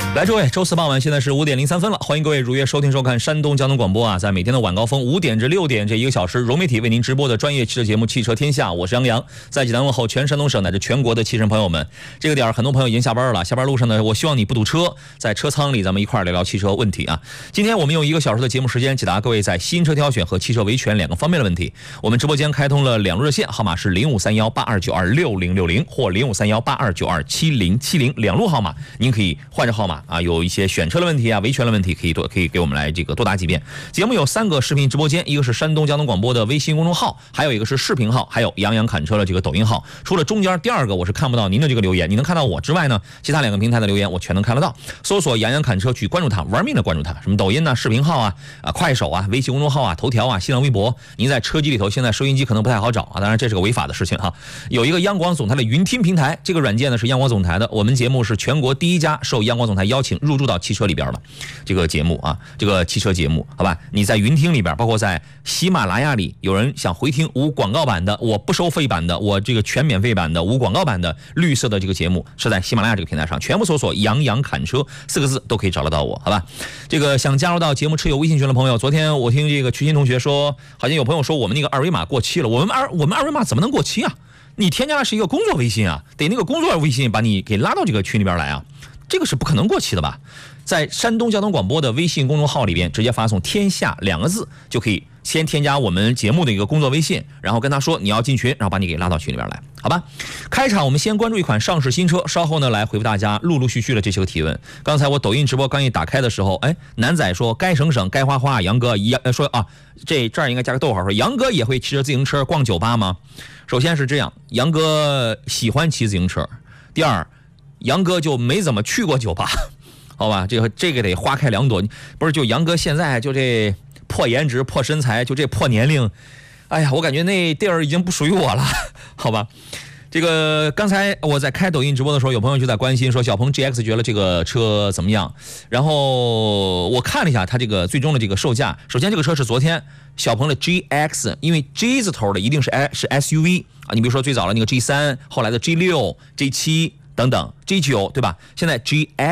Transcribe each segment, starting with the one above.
来，诸位，周四傍晚，现在是5点03分了，欢迎各位如约收听收看山东交通广播啊，在每天的晚高峰5点至6点这1个小时，融媒体为您直播的专业汽车节目《汽车天下》，我是杨洋，在济南问候全山东省乃至全国的汽车朋友们。这个点很多朋友已经下班了，下班路上呢，我希望你不堵车，在车舱里咱们一块聊聊汽车问题啊。今天我们用1个小时的节目时间解答各位在新车挑选和汽车维权2个方面的问题。我们直播间开通了2路热线，号码是053182926060或053182927070，两路号码，您可以换着号码啊，有一些选车的问题啊、维权的问题，可以给我们来多打几遍。节目有3个视频直播间，一个是山东交通广播的微信公众号，还有一个是视频号，还有杨洋侃车的这个抖音号。除了中间第2个我是看不到您的这个留言，你能看到我之外呢，其他2个平台的留言我全能看得到。搜索杨洋侃车去关注它，玩命的关注它，什么抖音啊、视频号啊、快手啊、微信公众号啊、头条啊、新浪微博。您在车机里头，现在收音机可能不太好找啊，当然这是个违法的事情哈。有一个央广总台的云听平台，这个软件呢是央广总台的，我们节目是全国第1家受央广总台邀请入驻到汽车里边的这个节目啊，这个汽车节目，好吧？你在云听里边，包括在喜马拉雅里，有人想回听无广告版的，我不收费版的，我这个全免费版的，无广告版的绿色的这个节目，是在喜马拉雅这个平台上，全部搜索杨洋侃车4个字都可以找得到我，好吧？这个想加入到节目车友微信群的朋友，昨天我听这个曲新同学说，好像有朋友说我们那个二维码过期了，我们二维码怎么能过期啊？你添加的是一个工作微信啊，得那个工作微信把你给拉到这个群里边来啊，这个是不可能过期的吧？在山东交通广播的微信公众号里边直接发送天下2个字，就可以先添加我们节目的一个工作微信，然后跟他说你要进群，然后把你给拉到群里边来，好吧？开场我们先关注一款上市新车，稍后呢来回复大家陆续的这些个提问。刚才我抖音直播刚一打开的时候，南仔说该省省该花花，杨哥说啊，这儿应该加个逗号，说杨哥也会骑着自行车逛酒吧吗？首先是这样，杨哥喜欢骑自行车，第二，杨哥就没怎么去过酒吧，好吧？这个得花开两朵，不是就杨哥现在就这破颜值、破身材，就这破年龄，哎呀，我感觉那地儿已经不属于我了，好吧？这个刚才我在开抖音直播的时候，有朋友就在关心说小鹏 GX 觉得这个车怎么样？然后我看了一下它这个最终的这个售价，首先这个车是昨天小鹏的 GX， 因为 G 字头的一定是 SUV 啊，你比如说最早的那个 G3， 后来的 G6、G7。等等 G9 对吧？现在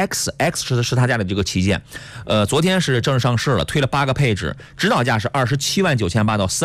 GX 是他家的这个旗舰，昨天是正式上市了，推了8个配置，指导价是27.98万到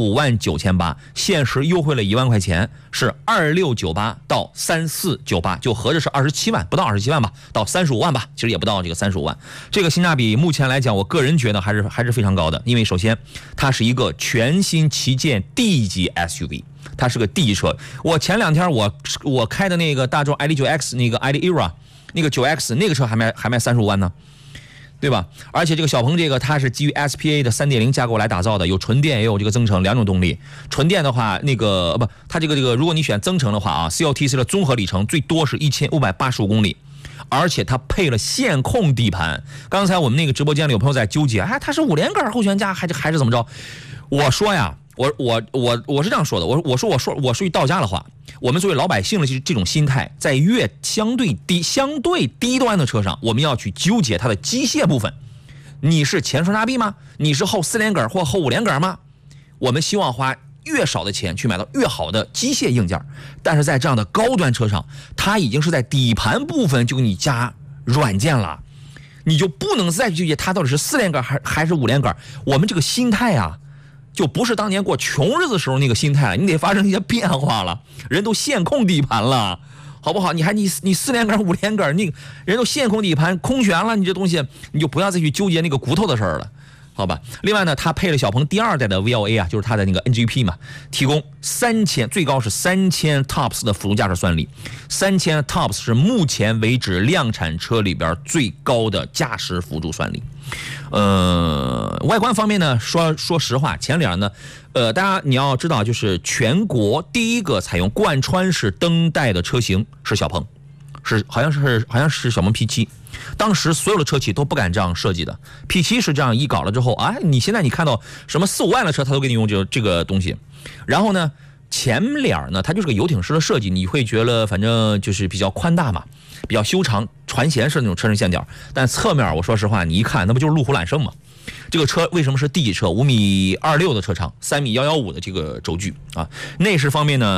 35.98万，限时优惠了1万块钱，是26.98到34.98，就合着是27万，不到27万吧，到35万吧，其实也不到这个35万。这个性价比目前来讲，我个人觉得还是非常高的，因为首先它是一个全新旗舰 D 级 SUV。它是个 D 车，我前2天我开的那个大众 ID.9X 那个 ID.ERA 那个 9X 那个车还卖35万呢，对吧？而且这个小鹏这个它是基于 SPA 的 3.0 架构来打造的，有纯电也有这个增程2种动力。纯电的话，它这个如果你选增程的话啊 ，CLTC 的综合里程最多是1585公里。而且它配了线控底盘。刚才我们那个直播间里有朋友在纠结，它是5连杆后悬架还是怎么着？我说呀。我是这样说的，我说句到家的话，我们作为老百姓的这种心态，在相对低端的车上，我们要去纠结它的机械部分。你是前双叉臂吗？你是后4连杆或后5连杆吗？我们希望花越少的钱去买到越好的机械硬件，但是在这样的高端车上，它已经是在底盘部分就给你加软件了，你就不能再纠结它到底是4连杆还是5连杆。我们这个心态啊。就不是当年过穷日子时候那个心态了，你得发生一些变化了。人都线控底盘了，好不好？你4连杆5连杆，人都线控底盘空悬了，你这东西你就不要再去纠结那个骨头的事儿了，好吧？另外呢，它配了小鹏第2代的 VLA 啊，就是它的那个 NGP 嘛，提供最高是3000 TOPS 的辅助驾驶算力，3000 TOPS 是目前为止量产车里边最高的驾驶辅助算力。外观方面呢，说实话，前脸呢，大家你要知道，就是全国第一个采用贯穿式灯带的车型是小鹏，好像是小鹏 P7， 当时所有的车企都不敢这样设计的 ，P7 是这样一搞了之后，你现在你看到什么4-5万的车，它都给你用这个东西，然后呢。前脸呢，它就是个游艇式的设计，你会觉得反正就是比较宽大嘛，比较修长，船衔式那种车身线条。但侧面我说实话，你一看那不就是路虎揽胜吗？这个车为什么是 D 车？5.26米的车长，3.115米的这个轴距啊。内饰方面呢，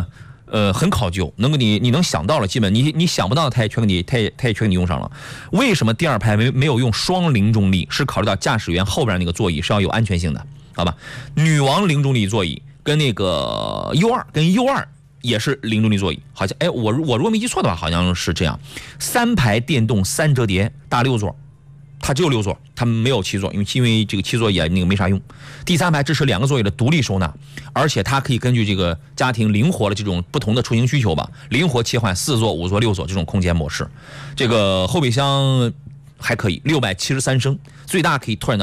很考究，你能想到了，基本你想不到的，它也全给你用上了。为什么第二排没有用双零重力？是考虑到驾驶员后边那个座椅是要有安全性的，好吧？女王零重力座椅跟那个 U2 也是零重力座椅，好像我如果没记错的话，好像是这样。3排电动3折叠大6座。它只有6座，它没有7座，因为这个7座也那个没啥用。第3排支持2个座椅的独立收纳，而且它可以根据这个家庭灵活的这种不同的出行需求吧，灵活切换4座、5座、6座这种空间模式。这个后备箱还可以673升，最大可以拓展到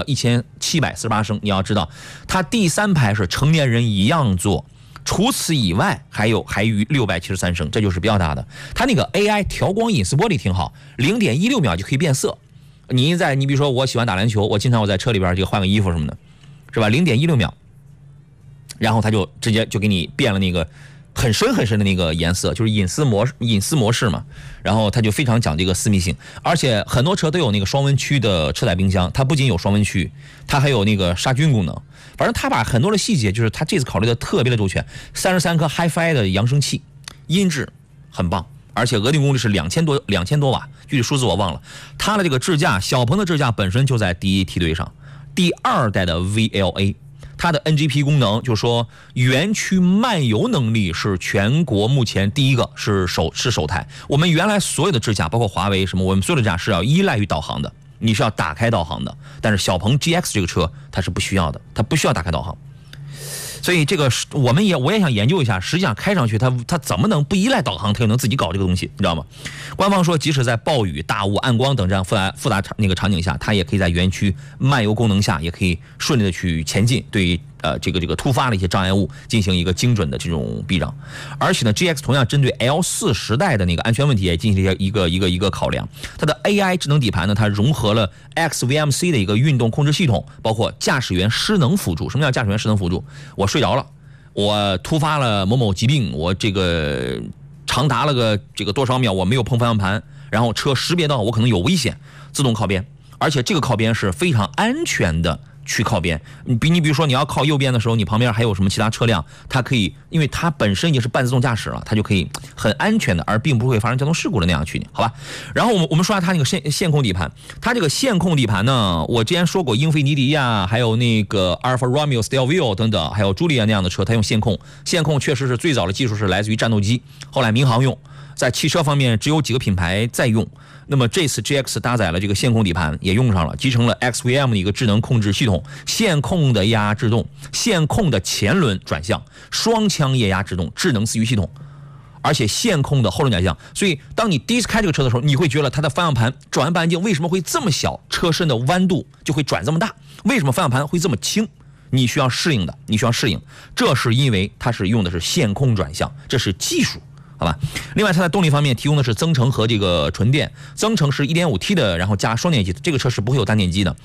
1748升。你要知道，它第3排是成年人一样坐。除此以外，还余673升，这就是比较大的。它那个 AI 调光隐私玻璃挺好，0.16秒就可以变色。你比如说我喜欢打篮球，我经常在车里边这个换个衣服什么的，是吧？0.16秒，然后它就直接就给你变了那个很深的那个颜色，就是隐私模式嘛。然后它就非常讲这个私密性，而且很多车都有那个双温区的车载冰箱，它不仅有双温区，它还有那个杀菌功能。反正它把很多的细节，就是它这次考虑的特别的周全。33颗 HiFi 的扬声器，音质很棒。而且额定功率是2000多瓦，具体数字我忘了。它的这个智驾，小鹏的智驾本身就在第1梯队上，第2代的 VLA， 它的 NGP 功能就是说园区漫游能力是全国目前第一个，是首台。我们原来所有的智驾，包括华为什么，我们所有的智驾是要依赖于导航的，你是要打开导航的。但是小鹏 GX 这个车它是不需要的，它不需要打开导航。所以这个我也想研究一下，实际上开上去它怎么能不依赖导航，它又能自己搞这个东西，你知道吗？官方说，即使在暴雨、大雾、暗光等这样复杂那个场景下，它也可以在园区漫游功能下，也可以顺利的去前进，对于这个突发的一些障碍物进行一个精准的这种避让。而且呢 ，GX 同样针对 L4时代的那个安全问题也进行了一个考量。它的 AI 智能底盘呢，它融合了 XVMC 的一个运动控制系统，包括驾驶员失能辅助。什么叫驾驶员失能辅助？我睡着了，我突发了某某疾病，我这个长达了个这个多少秒我没有碰方向盘，然后车识别到我可能有危险，自动靠边。而且这个靠边是非常安全的。去靠边，你比如说你要靠右边的时候，你旁边还有什么其他车辆，它可以，因为它本身也是半自动驾驶了，它就可以很安全的，而并不会发生交通事故的那样去，好吧？然后我们说下它那个线控底盘，它这个线控底盘呢，我之前说过，英菲尼迪呀，还有那个阿尔法罗密欧 Stelvio 等等，还有朱莉安那样的车，它用线控确实是最早的技术是来自于战斗机，后来民航用，在汽车方面只有几个品牌在用。那么这次 GX 搭载了这个线控底盘，也用上了，集成了 XVM 的一个智能控制系统，线控的液压制动，线控的前轮转向，双腔液压制动，智能四驱系统，而且线控的后轮转向。所以当你第一次开这个车的时候，你会觉得它的方向盘转弯半径为什么会这么小，车身的弯度就会转这么大，为什么方向盘会这么轻？你需要适应，这是因为它是用的是线控转向，这是技术。好吧，另外它在动力方面提供的是增程和这个纯电，增程是 1.5T 的，然后加双电机，这个车是不会有单电机的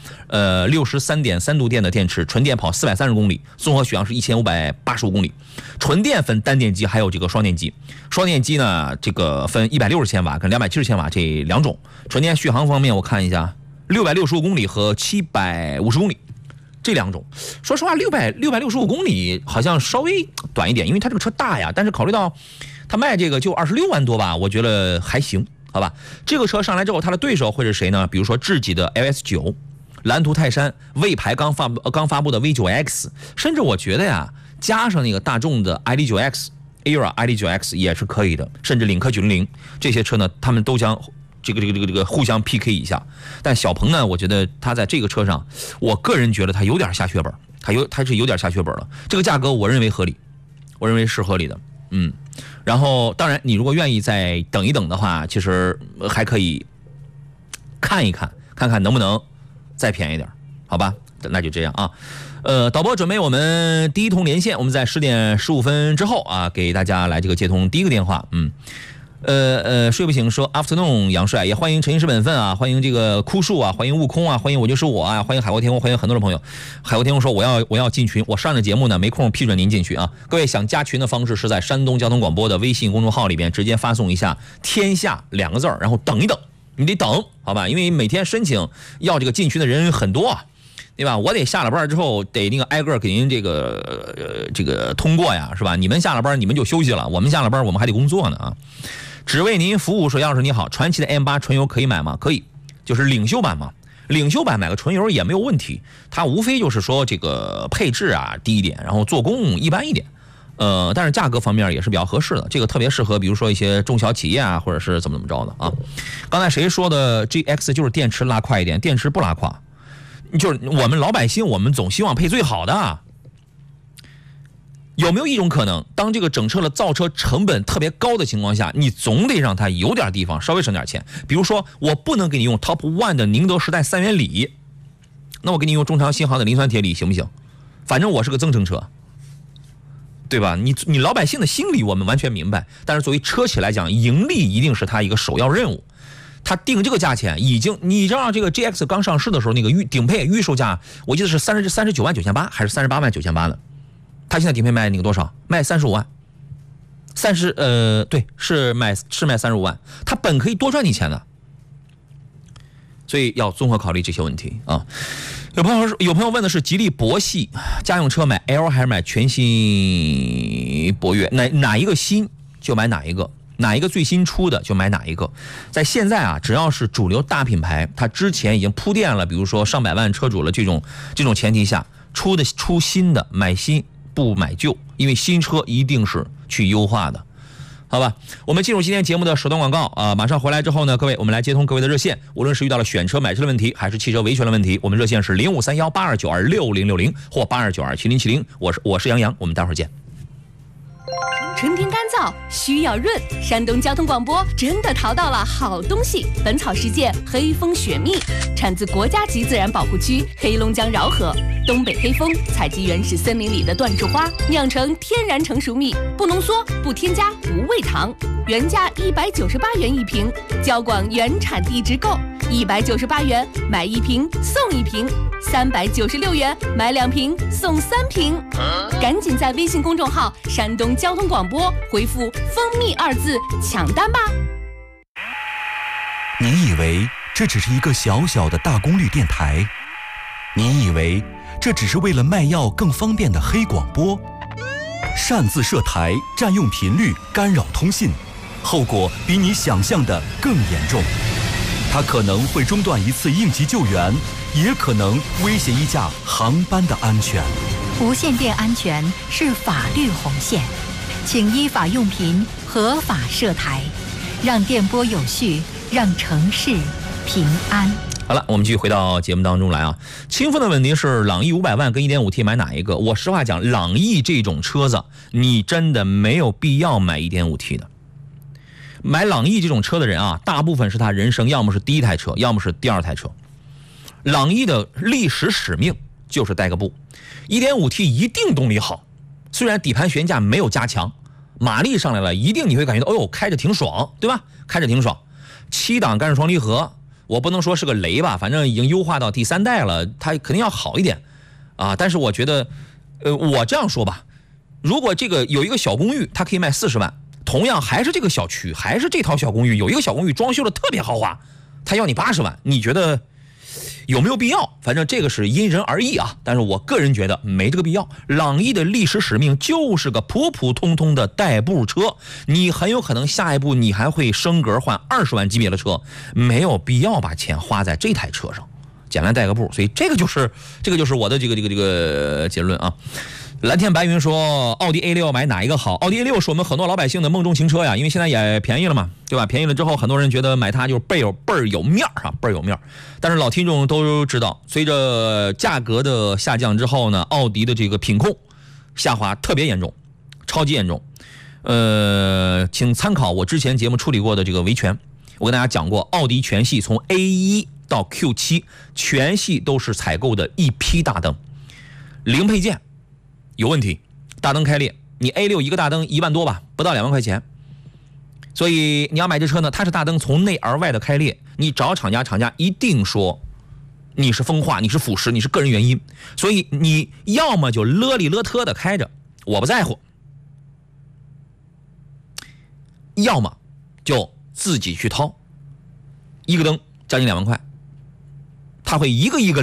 ，63.3度电的电池，纯电跑430公里，综合续航是1585公里。纯电分单电机还有这个双电机，双电机呢这个分160千瓦跟270千瓦这两种。纯电续航方面我看一下，665公里和750公里。这两种，说实话，665公里好像稍微短一点，因为它这个车大呀。但是考虑到它卖这个就26万多吧，我觉得还行，好吧。这个车上来之后，它的对手会是谁呢？比如说智己的 LS9、蓝图泰山、魏牌刚发布的 V9X， 甚至我觉得呀，加上那个大众的 ID9X、Era ID9X 也是可以的，甚至领克900这些车呢，他们都将。这个互相 PK 一下，但小鹏呢，我觉得他在这个车上，我个人觉得他有点下血本，他是有点下血本了。这个价格我认为合理，我认为是合理的，然后当然你如果愿意再等一等的话，其实还可以看看能不能再便宜点，好吧？那就这样啊。导播准备我们第一通连线，我们在10点15分之后啊，给大家来这个接通第一个电话，睡不醒说 afternoon 杨帅，也欢迎陈医师本分啊，欢迎这个枯树啊，欢迎悟空啊，欢迎我就是我啊，欢迎海阔天空，欢迎很多的朋友。海阔天空说我要进群，我上着节目呢没空批准您进去啊。各位想加群的方式是在山东交通广播的微信公众号里边直接发送一下天下2个字，然后等一等，你得等好吧，因为每天申请要这个进群的人很多啊。 对吧？我得下了班之后得那个挨个给您这个通过呀，是吧？你们下了班你们就休息了，我们下了班我们还得工作呢啊。只为您服务说，杨老师你好，传祺的 M8 纯油可以买吗？可以，就是领袖版嘛。领袖版买个纯油也没有问题，它无非就是说这个配置啊低一点，然后做工一般一点。但是价格方面也是比较合适的，这个特别适合比如说一些中小企业啊，或者是怎么着的啊。刚才谁说的 GX 就是电池拉快一点，电池不拉胯，就是我们老百姓我们总希望配最好的。有没有一种可能，当这个整车的造车成本特别高的情况下，你总得让它有点地方稍微省点钱？比如说我不能给你用 Top One 的宁德时代3元锂，那我给你用中长新航的磷酸铁锂行不行？反正我是个增程车，对吧？你老百姓的心理我们完全明白，但是作为车企来讲，盈利一定是它一个首要任务。它定这个价钱已经，你知道这个 GX 刚上市的时候，那个顶配预售价，我记得是39万9800还是38万9800的。它现在顶配卖那个多少？卖35万，对，是卖35万。它本可以多赚你钱的，所以要综合考虑这些问题啊。有朋友问的是，吉利博系家用车买 L 还是买全新博越？哪一个新就买哪一个，哪一个最新出的就买哪一个。在现在啊，只要是主流大品牌，它之前已经铺垫了，比如说上百万车主了这种前提下，出新的买新不买旧，因为新车一定是去优化的。好吧，我们进入今天节目的首段广告啊！马上回来之后呢，各位，我们来接通各位的热线，无论是遇到了选车买车的问题，还是汽车维权的问题，我们热线是053182926060或82927070。我是杨洋，我们待会儿见。 春天干燥需要润，山东交通广播真的淘到了好东西。本草世界黑蜂雪蜜产自国家级自然保护区黑龙江饶河，东北黑蜂采集原始森林里的椴树花，酿成天然成熟蜜，不浓缩，不添加无味糖，原价198元一瓶，交广原产地直购，198元买1瓶送1瓶，396元买2瓶送3瓶。赶紧在微信公众号山东交通广播回复蜂蜜2字抢单吧。 你以为这只是一个小小的大功率电台？你以为这只是为了卖药更方便的黑广播？擅自设台，占用频率，干扰通信，后果比你想象的更严重。它可能会中断一次应急救援，也可能威胁一架航班的安全。 无线电安全是法律红线，请依法用频，合法设台，让电波有序，让城市平安。 好了，我们继续回到节目当中来啊。清风的问题是，朗逸500万跟 1.5T 买哪一个？我实话讲，朗逸这种车子，你真的没有必要买 1.5T 的。买朗逸这种车的人啊，大部分是他人生要么是第一台车，要么是第二台车。朗逸的历史使命就是带个步。1.5T 一定动力好，虽然底盘悬架没有加强，马力上来了，一定你会感觉到，哦呦，开着挺爽，对吧？开着挺爽。7档干式双离合，我不能说是个雷吧，反正已经优化到第3代了，它肯定要好一点啊。但是我觉得，我这样说吧，如果这个有一个小公寓，它可以卖40万，同样还是这个小区，还是这套小公寓，有一个小公寓装修的特别豪华，它要你80万，你觉得有没有必要？反正这个是因人而异啊，但是我个人觉得没这个必要。朗逸的历史使命就是个普普通通的代步车，你很有可能下一步你还会升格换20万级别的车，没有必要把钱花在这台车上，简单带个步。所以这个就是我的这个结论啊。蓝天白云说，奥迪 A6 买哪一个好？奥迪 A6 是我们很多老百姓的梦中情车呀，因为现在也便宜了嘛，对吧？便宜了之后，很多人觉得买它就是倍儿有面啊，倍儿有面。但是老听众都知道，随着价格的下降之后呢，奥迪的这个品控下滑特别严重，超级严重。请参考我之前节目处理过的这个维权，我跟大家讲过，奥迪全系从 A1 到 Q7 全系都是采购的一批大灯，零配件。有问题，大灯开裂，你 A6 一个大灯1万多吧，不到2万块钱。所以你要买这车呢，它是大灯从内而外的开裂，你找厂家一定说你是风化，你是腐蚀，你是个人原因。所以你要么就勒里勒特的开着，我不在乎；要么就自己去掏，一个灯将近2万块，它会一个一个裂，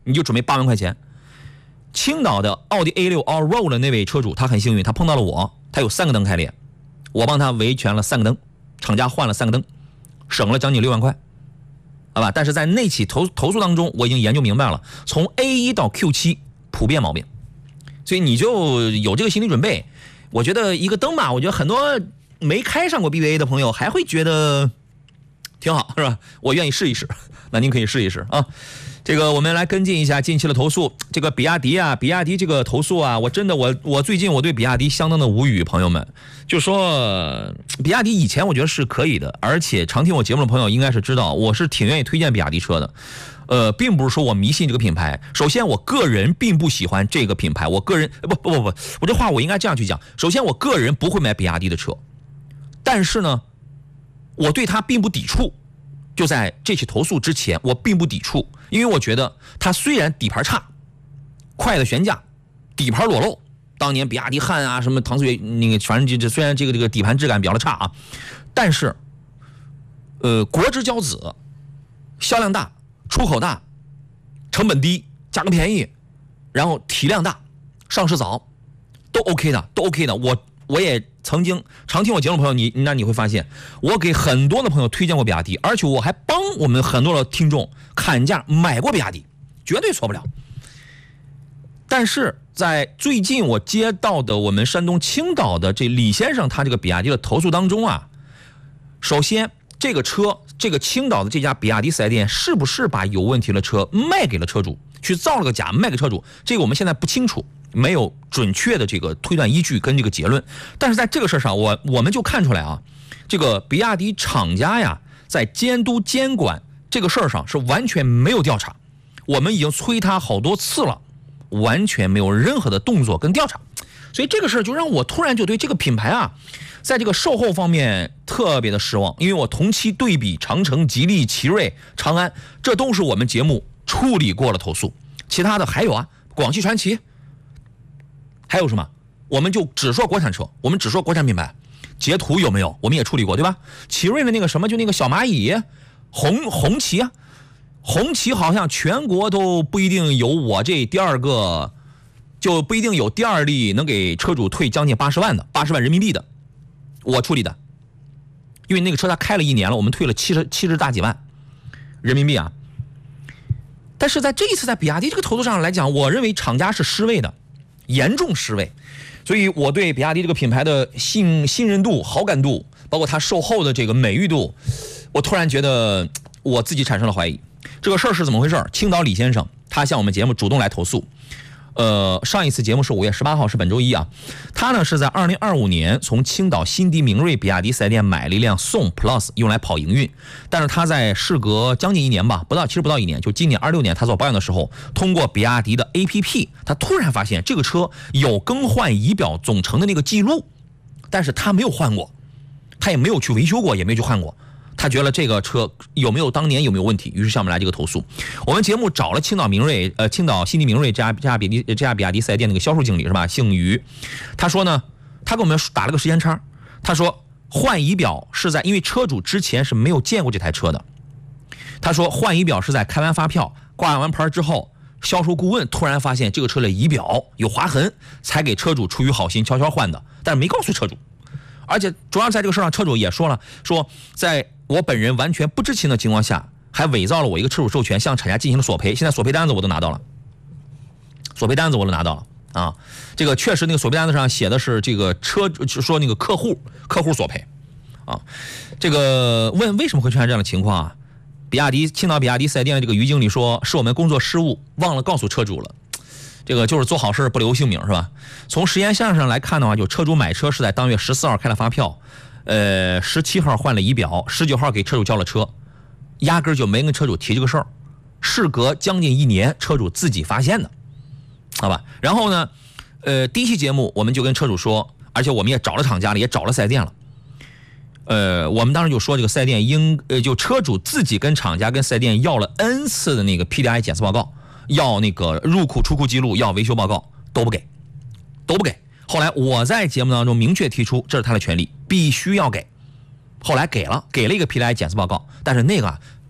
你就准备8万块钱。青岛的奥迪 A6 Allroad 的那位车主，他很幸运，他碰到了我，他有3个灯开裂，我帮他维权了3个灯，厂家换了3个灯，省了将近6万块，好吧？但是在那起投诉当中，我已经研究明白了，从 A1 到 Q7 普遍毛病，所以你就有这个心理准备。我觉得一个灯吧，我觉得很多没开上过 BBA 的朋友还会觉得挺好，是吧？我愿意试一试，那您可以试一试啊。这个我们来跟进一下近期的投诉。这个比亚迪这个投诉啊，我最近我对比亚迪相当的无语，朋友们，就说比亚迪以前我觉得是可以的，而且常听我节目的朋友应该是知道，我是挺愿意推荐比亚迪车的。并不是说我迷信这个品牌。首先，我个人并不喜欢这个品牌，我个人不，我这话我应该这样去讲。首先，我个人不会买比亚迪的车，但是呢，我对它并不抵触。就在这起投诉之前，我并不抵触，因为我觉得它虽然底盘差，快的悬架，底盘裸露，当年比亚迪汉啊，什么唐思悦那个，反正这虽然这个底盘质感比较的差啊，但是，国之骄子，销量大，出口大，成本低，价格便宜，然后体量大，上市早，都 OK 的，我也曾经常听我节目的朋友，你会发现，我给很多的朋友推荐过比亚迪，而且我还帮我们很多的听众砍价买过比亚迪，绝对错不了。但是在最近我接到的我们山东青岛的这李先生他这个比亚迪的投诉当中啊，首先这个青岛的这家比亚迪4S店是不是把有问题的车卖给了车主，去造了个假卖给车主，这个我们现在不清楚，没有准确的这个推断依据跟这个结论。但是在这个事上，我们就看出来啊，这个比亚迪厂家呀，在监督监管这个事儿上是完全没有调查，我们已经催他好多次了，完全没有任何的动作跟调查。所以这个事儿就让我突然就对这个品牌啊，在这个售后方面特别的失望。因为我同期对比长城、吉利、奇瑞、长安，这都是我们节目处理过了投诉。其他的还有啊，广汽传祺，还有什么？我们就只说国产车，我们只说国产品牌。捷途有没有？我们也处理过，对吧？奇瑞的那个什么，就那个小蚂蚁，红旗啊，红旗好像全国都不一定有我这第二个，就不一定有第二例能给车主退将近80万人民币的，我处理的。因为那个车他开了1年了，我们退了70大几万人民币啊。但是在这一次在比亚迪这个投诉上来讲，我认为厂家是失位的，严重失位。所以我对比亚迪这个品牌的信任度、好感度，包括它售后的这个美誉度，我突然觉得我自己产生了怀疑。这个事儿是怎么回事？青岛李先生他向我们节目主动来投诉。上一次节目是5月18号，是本周一啊。他呢是在2025年从青岛新迪明锐比亚迪4S店买了一辆宋 Plus 用来跑营运，但是他在事隔将近1年吧，其实不到1年，就今年26年他做保养的时候，通过比亚迪的 APP， 他突然发现这个车有更换仪表总成的那个记录，但是他没有换过，他也没有去维修过，也没有去换过。他觉得这个车当年有没有问题，于是向我们来这个投诉。我们节目找了青岛新迪明锐这家比亚迪4S店那个销售经理是吧，姓于。他说呢，他给我们打了个时间差，他说换仪表是在，因为车主之前是没有见过这台车的，他说换仪表是在开完发票挂完牌之后，销售顾问突然发现这个车的仪表有划痕，才给车主出于好心悄悄换的，但是没告诉车主。而且主要在这个事上，车主也说了，说在我本人完全不知情的情况下，还伪造了我一个车主授权，向厂家进行了索赔。现在索赔单子我都拿到了，啊，这个确实那个索赔单子上写的是这个车，说那个客户索赔，啊，这个问为什么会出现这样的情况啊？青岛比亚迪4S店的这个于经理说，是我们工作失误，忘了告诉车主了。这个就是做好事不留姓名是吧？从时间线上来看的话，就车主买车是在当月14号开了发票，17号换了仪表，19号给车主交了车，压根就没跟车主提这个事儿，事隔将近1年，车主自己发现的，好吧？然后呢，第一期节目我们就跟车主说，而且我们也找了厂家了，也找了4S店了。我们当时就说这个4S店就车主自己跟厂家跟4S店要了 N 次的那个 PDI 检测报告。要那个入库出库记录，要维修报告，都不给。后来我在节目当中明确提出，这是他的权利，必须要给。后来给了一个 PDI 检测报告，但是那个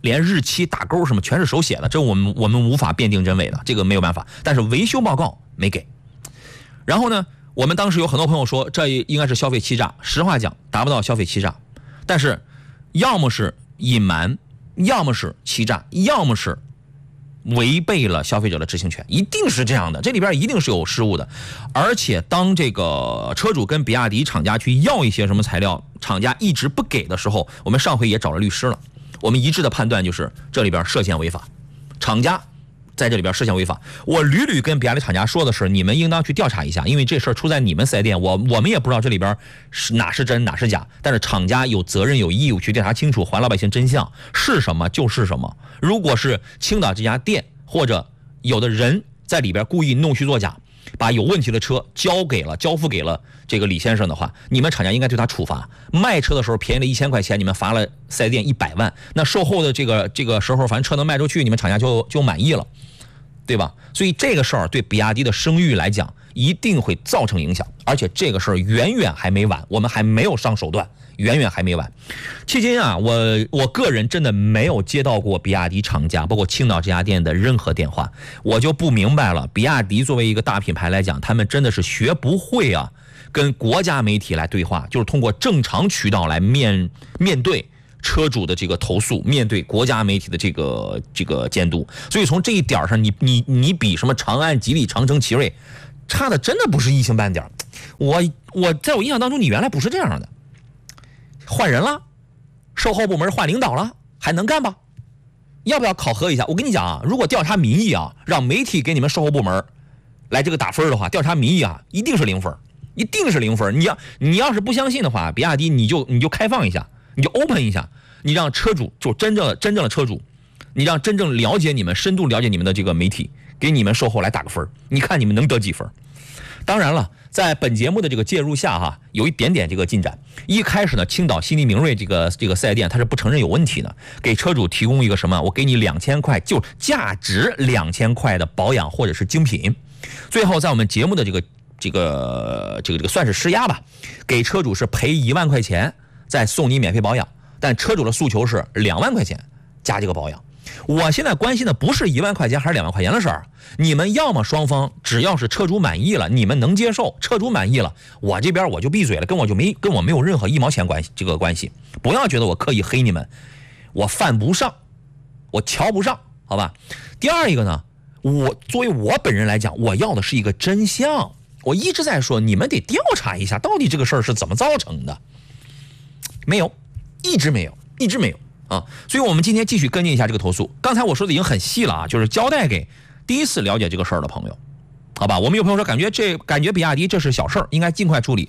连日期打勾什么全是手写的，这我们无法辨定真伪的，这个没有办法。但是维修报告没给。然后呢，我们当时有很多朋友说这应该是消费欺诈，实话讲达不到消费欺诈，但是要么是隐瞒，要么是欺诈，要么是违背了消费者的知情权，一定是这样的，这里边一定是有失误的。而且当这个车主跟比亚迪厂家去要一些什么材料，厂家一直不给的时候，我们上回也找了律师了，我们一致的判断就是这里边涉嫌违法，厂家在这里边涉嫌违法。我屡屡跟比亚迪厂家说的是，你们应当去调查一下，因为这事儿出在你们4S店，我们也不知道这里边哪是真哪是假，但是厂家有责任有义务去调查清楚，还老百姓真相，是什么就是什么。如果是青岛这家店或者有的人在里边故意弄虚作假，把有问题的车交付给了这个李先生的话，你们厂家应该对他处罚。卖车的时候便宜了1000块钱，你们罚了4S店100万，那售后的这个时候，反正车能卖出去，你们厂家就满意了，对吧？所以这个事儿对比亚迪的声誉来讲，一定会造成影响，而且这个事儿远远还没完，我们还没有上手段，远远还没完。迄今啊，我个人真的没有接到过比亚迪厂家，包括青岛这家店的任何电话，我就不明白了。比亚迪作为一个大品牌来讲，他们真的是学不会啊，跟国家媒体来对话，就是通过正常渠道来面对车主的这个投诉，面对国家媒体的这个监督。所以从这一点上，你比什么长安、吉利、长城、奇瑞差的真的不是一星半点。我在我印象当中，你原来不是这样的。换人了，售后部门换领导了，还能干吧？要不要考核一下？我跟你讲啊，如果调查民意啊，让媒体给你们售后部门来这个打分的话，调查民意啊，一定是0分，一定是0分。你要是不相信的话，比亚迪你就开放一下，你就 open 一下，你让车主就真正的车主，你让真正了解你们、深度了解你们的这个媒体给你们售后来打个分，你看你们能得几分？当然了，在本节目的这个介入下哈，有一点点这个进展。一开始呢，青岛悉尼明锐这个4S店它是不承认有问题的，给车主提供一个什么？我给你2000块，就价值2000块的保养或者是精品。最后在我们节目的这个算是施压吧，给车主是赔1万块钱，再送你免费保养。但车主的诉求是2万块钱加这个保养。我现在关心的不是1万块钱还是2万块钱的事儿，你们要么双方只要是车主满意了，你们能接受，车主满意了，我这边我就闭嘴了，跟我没有任何1毛钱关系，不要觉得我刻意黑你们，我犯不上，我瞧不上，好吧？第二一个呢，作为我本人来讲，我要的是一个真相。我一直在说，你们得调查一下，到底这个事儿是怎么造成的？没有，一直没有啊！所以我们今天继续跟进一下这个投诉。刚才我说的已经很细了啊，就是交代给第一次了解这个事儿的朋友，好吧？我们有朋友说感觉比亚迪这是小事儿，应该尽快处理。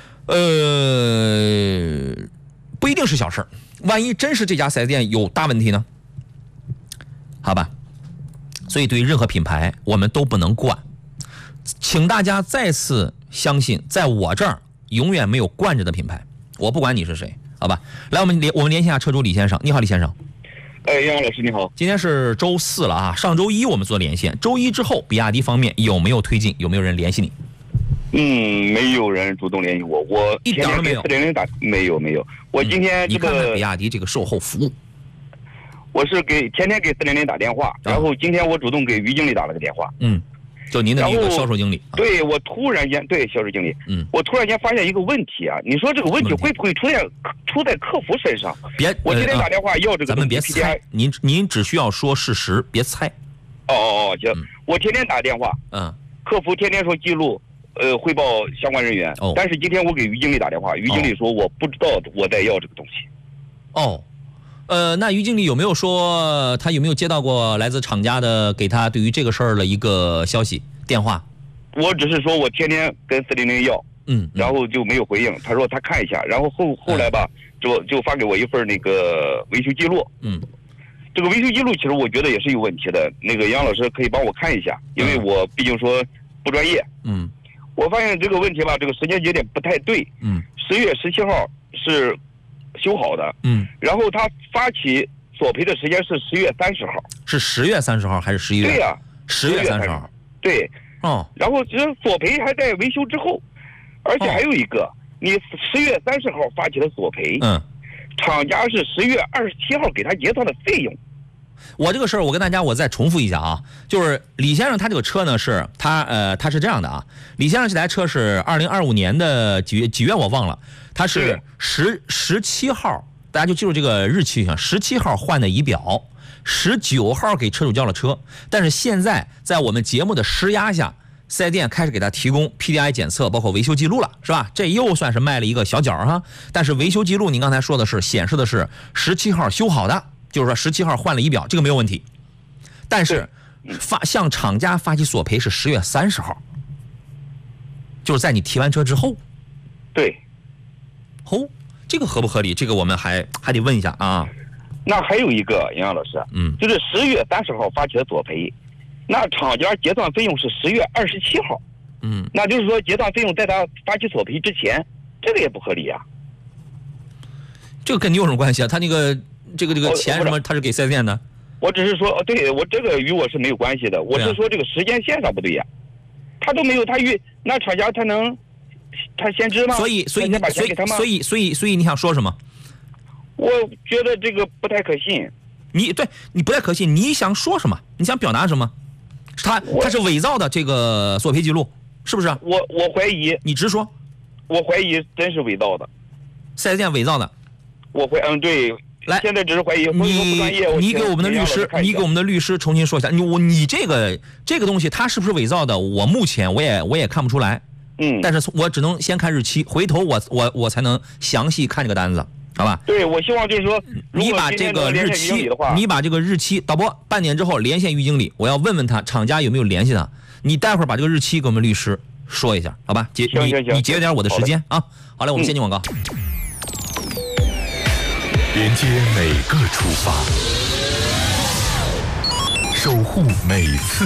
不一定是小事儿，万一真是这家4S店有大问题呢？好吧？所以对于任何品牌，我们都不能惯。请大家再次相信，在我这儿永远没有惯着的品牌。我不管你是谁，好吧？来，我们联系一下车主李先生。你好，李先生。 杨老师你好。 今天是周4了啊，上周一我们做连线，周一之后，比亚迪方面有没有推进？有没有人联系你？ 没有人主动联系我，我一点都没有。 400打没有。我今天你看看比亚迪这个售后服务， 我是天天给400打电话，然后今天我主动给于经理打了个电话。 就您的一个销售经理。 对，我突然间销售经理。我突然间发现一个问题啊，你说这个问题会不会出在客服身上？我今天打电话要这个， 咱们别猜，您只需要说事实，别猜。 行，我天天打电话，客服天天说记录，汇报相关人员。但是今天我给于经理打电话，于经理说我不知道我在要这个东西。 那于经理有没有说他有没有接到过来自厂家的给他对于这个事儿的一个消息电话？ 我只是说我天天跟400要，然后就没有回应。他说他看一下，然后后来吧，就发给我一份那个维修记录。这个维修记录其实我觉得也是有问题的。那个杨老师可以帮我看一下，因为我毕竟说不专业。我发现这个问题吧，这个时间节点不太对。10月17号是修好的，然后他发起索赔的时间是10月30号， 是10月30号还是11月？ 对呀 ，10月30号。 对，然后其实索赔还在维修之后，而且还有一个，你10月30号发起的索赔厂家是10月27号给他结算的费用。 我这个事儿，我跟大家我再重复一下啊，就是李先生他这个车呢是他是这样的啊，李先生这台车是2025年的几月我忘了，他是17号，大家就记住这个日期上，17号换的仪表，19号给车主交了车，但是现在在我们节目的施压下，4S店开始给他提供 PDI 检测，包括维修记录了，是吧？这又算是迈了一个小脚哈。但是维修记录您刚才说的是显示的是17号修好的，就是说17号换了仪表，这个没有问题。但是向厂家发起索赔是10月30号，就是在你提完车之后。 对。 这个合不合理？这个我们还得问一下啊。 那还有一个杨老师，就是10月30号发起的索赔，那厂家结算费用是10月27号，那就是说结算费用在他发起索赔之前，这个也不合理啊。 这个跟你有什么关系啊？他那个这个钱什么，他是给4S店的。 我只是说，对我这个与我是没有关系的，我是说这个时间线上不对呀，他都没有那厂家他先知吗？ 所以你想说什么？ 我觉得这个不太可信。 你不太可信，你想说什么？你想表达什么？他是伪造的这个索赔记录，是不是？ 我怀疑。 你直说。 我怀疑真是伪造的。 4S店伪造的。 对。 来， 现在只是怀疑。 你给我们的律师重新说一下，你这个东西它是不是伪造的？我目前我也看不出来。但是我只能先看日期，回头我才能详细看这个单子，好吧？ 对，我希望就是说， 你把这个日期，导播半点之后连线于经理，我要问问他厂家有没有联系他。你待会儿把这个日期给我们律师说一下，好吧？你节约点我的时间啊。好嘞，我们先进广告。 连接每个出发，守护每次